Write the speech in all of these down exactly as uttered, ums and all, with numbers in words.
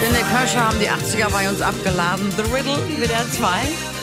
René Köscher haben die achtziger bei uns abgeladen. The Riddle, W D R zwei.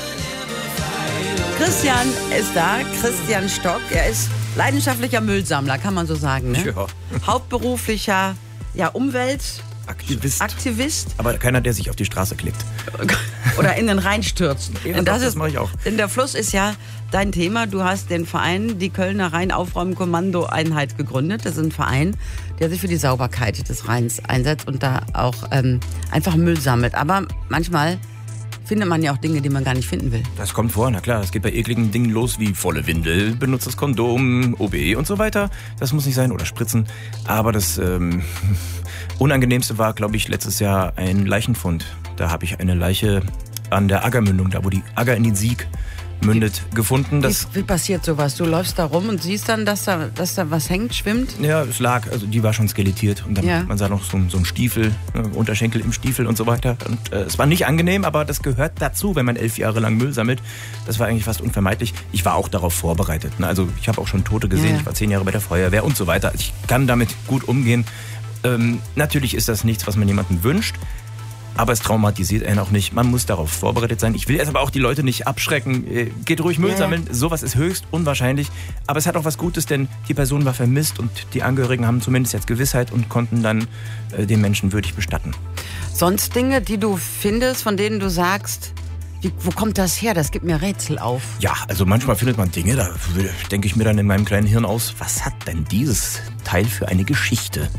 Christian ist da, Christian Stock. Er ist leidenschaftlicher Müllsammler, kann man so sagen. Ne? Ja. Hauptberuflicher ja, Umwelt... Aktivist. Aktivist. Aber keiner, der sich auf die Straße klickt. Oder in den Rhein stürzt. Ja, denn das, das ist, mache ich auch. Denn der Fluss ist ja dein Thema. Du hast den Verein, die Kölner Rheinaufräumkommando-Einheit gegründet. Das ist ein Verein, der sich für die Sauberkeit des Rheins einsetzt und da auch ähm, einfach Müll sammelt. Aber manchmal findet man ja auch Dinge, die man gar nicht finden will. Das kommt vor, na klar. Es geht bei ekligen Dingen los wie volle Windel, benutztes Kondom, O B und so weiter. Das muss nicht sein. Oder Spritzen. Aber das ähm, Unangenehmste war, glaube ich, letztes Jahr ein Leichenfund. Da habe ich eine Leiche an der Aggermündung, da wo die Agger in den Sieg mündet, gefunden. Das wie, wie passiert sowas? Du läufst da rum und siehst dann, dass da, dass da was hängt, schwimmt? Ja, es lag, also die war schon skelettiert und dann, Ja. man sah noch so, so einen Stiefel, äh, Unterschenkel im Stiefel und so weiter. Und äh, es war nicht angenehm, aber das gehört dazu, wenn man elf Jahre lang Müll sammelt. Das war eigentlich fast unvermeidlich. Ich war auch darauf vorbereitet. Ne? Also ich habe auch schon Tote gesehen, Ja. ich war zehn Jahre bei der Feuerwehr und so weiter. Ich kann damit gut umgehen. Ähm, natürlich ist das nichts, was man jemandem wünscht. Aber es traumatisiert einen auch nicht. Man muss darauf vorbereitet sein. Ich will jetzt aber auch die Leute nicht abschrecken. Äh, Geht ruhig Müll Ja, ja. sammeln. Sowas ist höchst unwahrscheinlich. Aber es hat auch was Gutes, denn die Person war vermisst und die Angehörigen haben zumindest jetzt Gewissheit und konnten dann äh, den Menschen würdig bestatten. Sonst Dinge, die du findest, von denen du sagst, wie, wo kommt das her? Das gibt mir Rätsel auf. Ja, also manchmal findet man Dinge, da denke ich mir dann in meinem kleinen Hirn aus, was hat denn dieses Teil für eine Geschichte?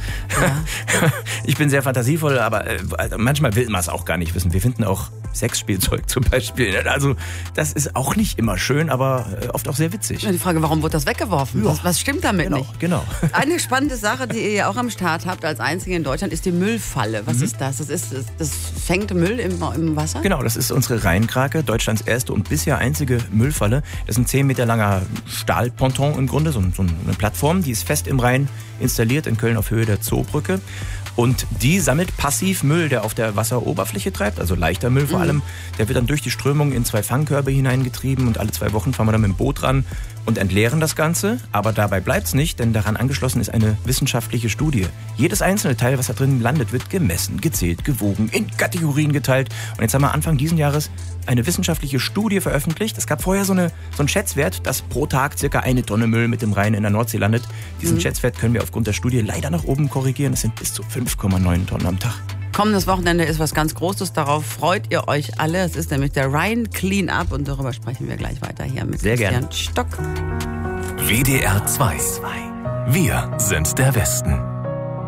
Ja. Ich bin sehr fantasievoll, aber äh, manchmal will man es auch gar nicht wissen. Wir finden auch Sexspielzeug zum Beispiel. Also das ist auch nicht immer schön, aber äh, oft auch sehr witzig. Die Frage, warum wird das weggeworfen? Ja. Was, was stimmt damit Genau, nicht? genau. Eine spannende Sache, die ihr ja auch am Start habt als einzige in Deutschland, ist die Müllfalle. Was Mhm. ist das? Das, ist, das, das fängt Müll im, im Wasser? Genau, das ist unsere Rheinkrake, Deutschlands erste und bisher einzige Müllfalle. Das ist ein zehn Meter langer Stahlponton im Grunde, so, so eine Plattform, die ist fest im Rhein installiert in Köln auf Höhe der Zoobrücke. Und die sammelt passiv Müll, der auf der Wasseroberfläche treibt, also leichter Müll vor Mhm. allem. Der wird dann durch die Strömung in zwei Fangkörbe hineingetrieben und alle zwei Wochen fahren wir dann mit dem Boot ran und entleeren das Ganze. Aber dabei bleibt's nicht, denn daran angeschlossen ist eine wissenschaftliche Studie. Jedes einzelne Teil, was da drin landet, wird gemessen, gezählt, gewogen, in Kategorien geteilt. Und jetzt haben wir Anfang diesen Jahres eine wissenschaftliche Studie veröffentlicht. Es gab vorher so, eine, so einen Schätzwert, dass pro Tag circa eine Tonne Müll mit dem Rhein in der Nordsee landet. Diesen Mhm. Schätzwert können wir aufgrund der Studie leider nach oben korrigieren. Es sind bis zu fünf Komma neun Tonnen am Tag. Kommendes Wochenende ist was ganz Großes. Darauf freut ihr euch alle. Es ist nämlich der Rhein Clean-Up und darüber sprechen wir gleich weiter hier mit Sehr Christian gerne. Stock. W D R zwei. Wir sind der Westen.